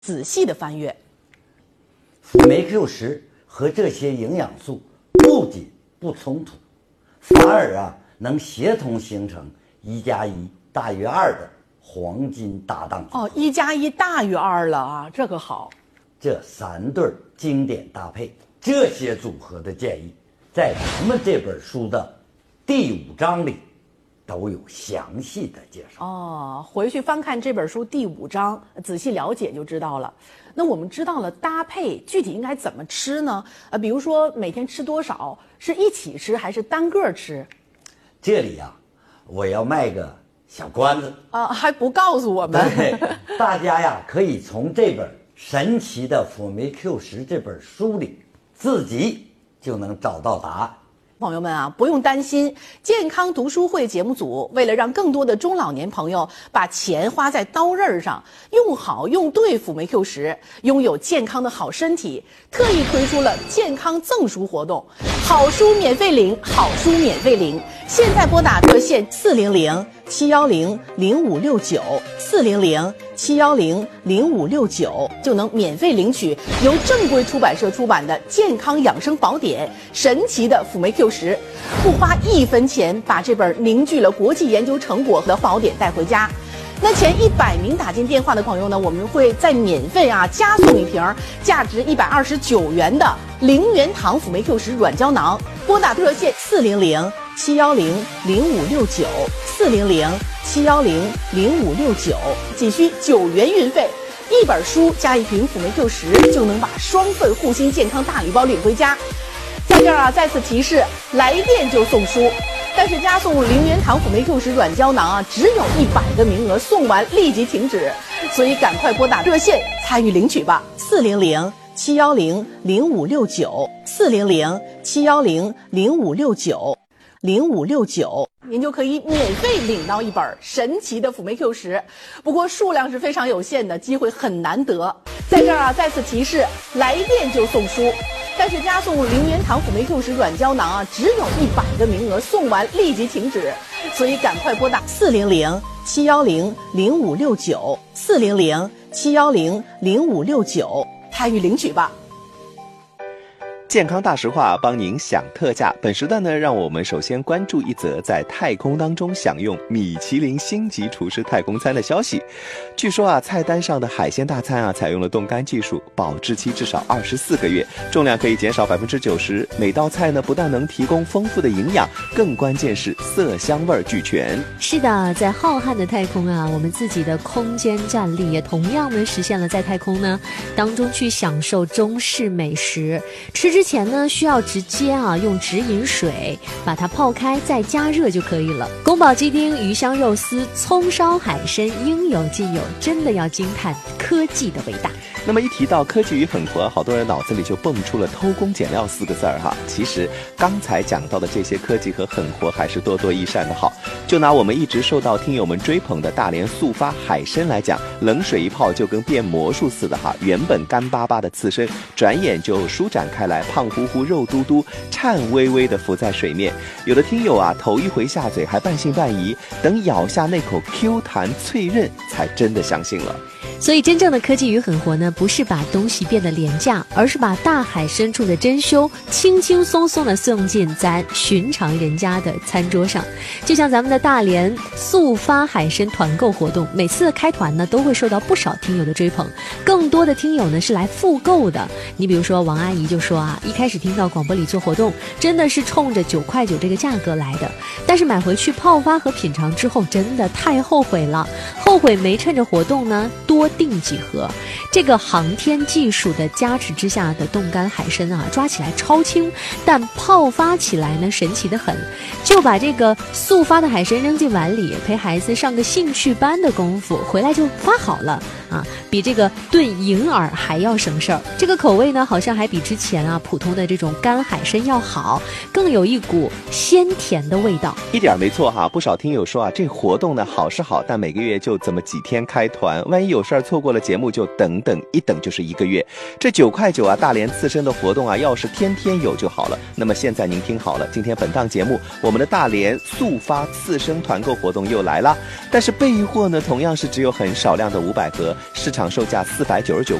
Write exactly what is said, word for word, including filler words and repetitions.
仔细的翻阅。 辅酶 Q 十和这些营养素不仅不冲突，反而啊能协同形成一加一大于二的黄金搭档组合。 哦，一加一大于二了啊，这个好。 这三对经典搭配，这些组合的建议，在咱们这本书的第五章里都有详细的介绍。 哦，回去翻看这本书第五章，仔细了解就知道了。那我们知道了搭配，具体应该怎么吃呢？呃，比如说每天吃多少，是一起吃还是单个吃？ 这里啊，我要卖个小关子啊，还不告诉我们。 对，大家呀可以从这本神奇的辅酶 Q 十这本书里自己就能找到答案。 朋友们啊，不用担心，健康读书会节目组为了让更多的中老年朋友把钱花在刀刃上，用好用对辅酶 Q 十，拥有健康的好身体，特意推出了健康赠书活动，好书免费领，好书免费领。现在拨打热线四零零七幺零零五六九四零零七幺零零五六九，就能免费领取由正规出版社出版的健康养生宝典《神奇的辅酶 Q 十》，不花一分钱把这本凝聚了国际研究成果的宝典带回家。那前一百名打进电话的朋友呢，我们会再免费啊加送一瓶价值一百二十九元的零元堂辅酶 Q 十软胶囊。拨打热线四零零七幺零零五六九四零零七幺零零五六九，仅需九元运费，一本书加一瓶辅酶 Q 十就能把双份护心健康大礼包领回家。在这儿啊，再次提示，来电就送书。但是加送零元堂辅酶 Q 十软胶囊啊，只有一百个名额，送完立即停止，所以赶快拨打热线参与领取吧。四零零七幺零零五六九四零零七幺零零五六九零五六九，您就可以免费领到一本神奇的辅酶 Q 十，不过数量是非常有限的，机会很难得。在这儿啊，再次提示，来电就送书。但是加送零元堂辅酶 Q 十软胶囊啊，只有一百个名额，送完立即停止，所以赶快拨打四零零七幺零零五六九四零零七幺零零五六九参与领取吧。 健康大实话帮您享特价。本时段呢，让我们首先关注一则在太空当中享用米其林星级厨师太空餐的消息。据说啊，菜单上的海鲜大餐啊，采用了冻干技术，保质期至少二十四个月，重量可以减少百分之九十。每道菜呢，不但能提供丰富的营养，更关键是色香味俱全。 是的，在浩瀚的太空啊，我们自己的空间站立也同样的实现了在太空呢当中去享受中式美食。吃之前呢，需要直接啊用直饮水把它泡开，再加热就可以了。宫保鸡丁、鱼香肉丝、葱烧海参应有尽有，真的要惊叹科技的伟大。 那么一提到科技与狠活，好多人脑子里就蹦出了偷工减料四个字儿哈。其实刚才讲到的这些科技和狠活还是多多益善的好。就拿我们一直受到听友们追捧的大连速发海参来讲，冷水一泡就跟变魔术似的哈，原本干巴巴的刺身，转眼就舒展开来，胖乎乎肉嘟嘟，颤巍巍地浮在水面。有的听友啊，头一回下嘴还半信半疑，等咬下那口 Q 弹脆韧，才真的相信了。 所以真正的科技与狠活呢，不是把东西变得廉价，而是把大海深处的珍馐轻轻松松地送进咱寻常人家的餐桌上。就像咱们的大连速发海参团购活动，每次的开团呢，都会受到不少听友的追捧，更多的听友呢是来复购的。你比如说王阿姨就说啊，一开始听到广播里做活动，真的是冲着九块九这个价格来的，但是买回去泡发和品尝之后，真的太后悔了，后悔没趁着活动呢多订几盒。这个航天技术的加持之下的冻干海参啊，抓起来超轻，但泡发起来呢神奇的很。就把这个速发的海参扔进碗里，陪孩子上个兴趣班的功夫，回来就发好了啊，比这个炖银耳还要省事儿。这个口味呢，好像还比之前啊普通的这种干海参要好，更有一股鲜甜的味道。 一点没错哈，不少听友说啊，这活动呢好是好，但每个月就这么几天开团，万一有事儿儿错过了节目就等等一等就是一个月。这九块九啊，大连刺身的活动啊，要是天天有就好了。那么现在您听好了，今天本档节目我们的大连速发刺身团购活动又来了，但是备货呢同样是只有很少量的五百盒，市场售价四百九十九